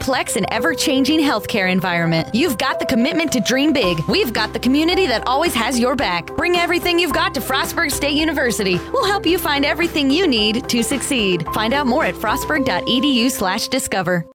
complex and ever-changing healthcare environment. You've got the commitment to dream big. We've got the community that always has your back. Bring everything you've got to Frostburg State University. We'll help you find everything you need to succeed. Find out more at frostburg.edu/discover.